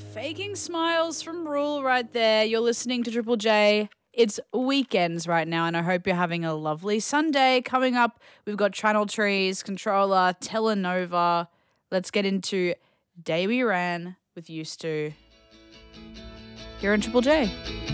Faking smiles from Rule right there. You're listening to Triple J. It's weekends right now, and I hope you're having a lovely Sunday. Coming up, we've got Channel Trees, Controller, Telenova. Let's get into Day We Ran with Used To. You're in Triple J.